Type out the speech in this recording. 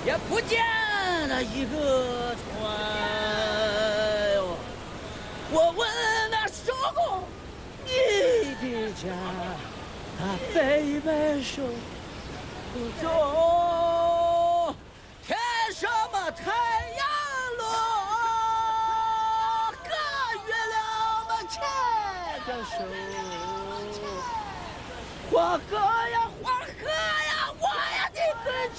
也不见了一个船哟。我问那叔公，你的家北北手不走，天什么太阳落，个月亮嘛牵着手，黄河呀黄河呀。